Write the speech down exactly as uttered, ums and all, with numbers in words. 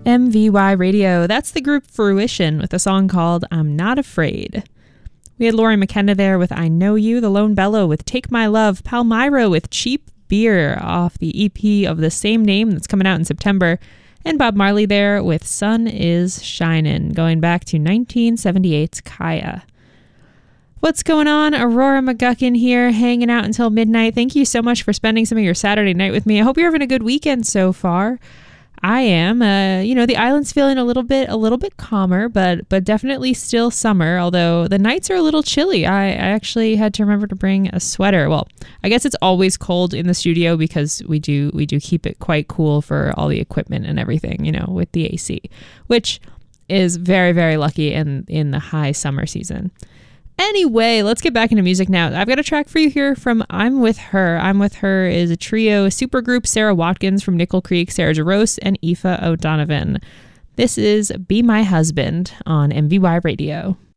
M V Y Radio. That's the group Fruition with a song called I'm Not Afraid. We had Laurie McKenna there with I Know You, The Lone Bellow with Take My Love, Palmyra with Cheap Beer off the E P of the same name that's coming out in September, and Bob Marley there with Sun Is Shinin', going back to nineteen seventy-eight's Kaya. What's going on? Aurora McGuckin here, hanging out until midnight. Thank you so much for spending some of your Saturday night with me. I hope you're having a good weekend so far. I am. Uh, you know, the island's feeling a little bit, a little bit calmer, but but definitely still summer. Although the nights are a little chilly. I, I actually had to remember to bring a sweater. Well, I guess it's always cold in the studio because we do we do keep it quite cool for all the equipment and everything. You know, with the A C, which is very very lucky in in the high summer season. Anyway, let's get back into music now. I've got a track for you here from I'm With Her. I'm With Her is a trio, a supergroup, Sarah Watkins from Nickel Creek, Sarah Jarosz, and Aoife O'Donovan. This is Be My Husband on M V Y Radio.